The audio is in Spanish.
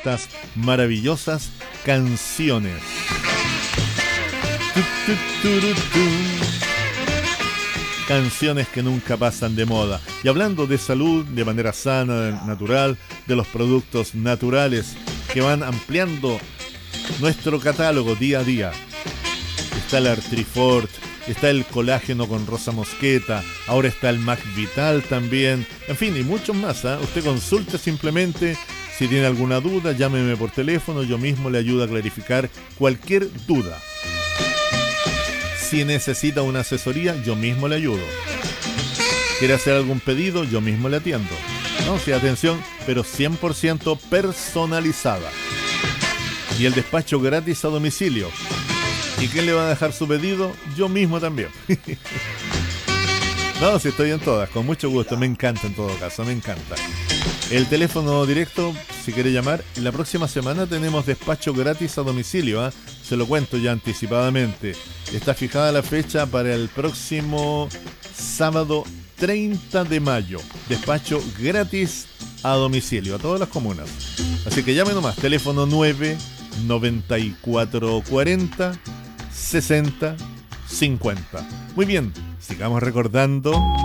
estas maravillosas canciones. Canciones que nunca pasan de moda. Y hablando de salud, de manera sana, natural, de los productos naturales que van ampliando nuestro catálogo día a día. Está el Artrifort, está el colágeno con rosa mosqueta, ahora está el Mac Vital también, en fin, y muchos más, ¿eh? Usted consulte simplemente, si tiene alguna duda, llámeme por teléfono, yo mismo le ayudo a clarificar cualquier duda. Si necesita una asesoría, yo mismo le ayudo. ¿Quiere hacer algún pedido? Yo mismo le atiendo. No, sí, atención, pero 100% personalizada. Y el despacho gratis a domicilio. ¿Y quién le va a dejar su pedido? Yo mismo también. No, si estoy en todas, con mucho gusto. Me encanta en todo caso, me encanta. El teléfono directo, si quiere llamar, la próxima semana tenemos despacho gratis a domicilio, ¿eh? Se lo cuento ya anticipadamente. Está fijada la fecha para el próximo sábado 30 de mayo. Despacho gratis a domicilio, a todas las comunas. Así que llame nomás, teléfono 99440 6050. Muy bien, sigamos recordando